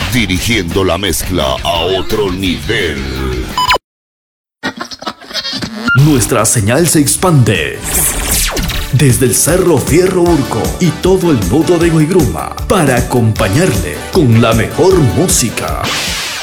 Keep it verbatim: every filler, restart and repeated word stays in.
dirigiendo la mezcla a otro nivel. Nuestra señal se expande desde el Cerro Fierro Urco y todo el nudo de Guaygruma para acompañarle con la mejor música